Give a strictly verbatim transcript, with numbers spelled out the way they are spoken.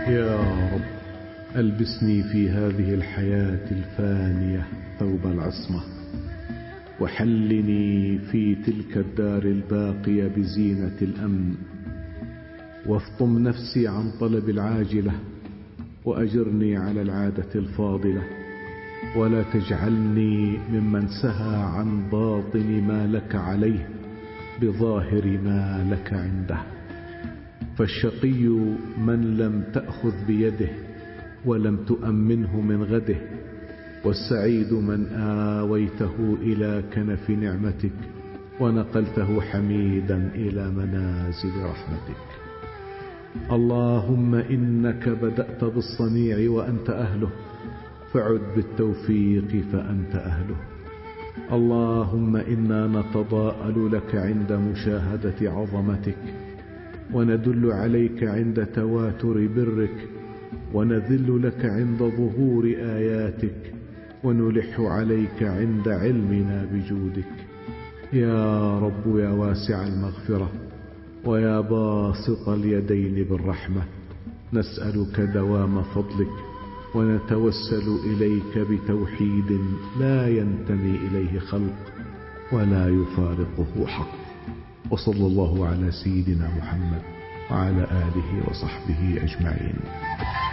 يا رب ألبسني في هذه الحياة الفانية ثوب العصمة، وحلني في تلك الدار الباقية بزينة الأمن، وافطم نفسي عن طلب العاجلة، وأجرني على العادة الفاضلة، ولا تجعلني ممن سهى عن باطن ما لك عليه بظاهر ما لك عنده. فالشقي من لم تأخذ بيده ولم تؤمنه من غده، والسعيد من آويته إلى كنف نعمتك ونقلته حميدا إلى منازل رحمتك. اللهم إنك بدأت بالصنيع وأنت أهله، فعد بالتوفيق فأنت أهله. اللهم إنا نتضاءل لك عند مشاهدة عظمتك، وندل عليك عند تواتر برك، ونذل لك عند ظهور آياتك، ونلح عليك عند علمنا بجودك. يا رب يا واسع المغفرة، ويا باسط اليدين بالرحمة، نسألك دوام فضلك، ونتوسل إليك بتوحيد لا ينتمي إليه خلق ولا يفارقه حق. وصلى الله على سيدنا محمد وعلى آله وصحبه أجمعين.